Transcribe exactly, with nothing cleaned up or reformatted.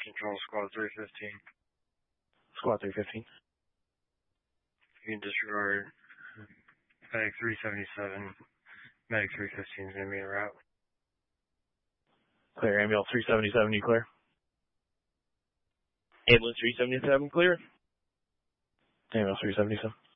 Control Squad three fifteen. Squad three fifteen. You can disregard Medic three seventy-seven. Medic three fifteen is going to be en route. Clear. Ambulance three seventy-seven, you clear? Ambulance three seventy-seven, clear. Ambulance three seventy-seven.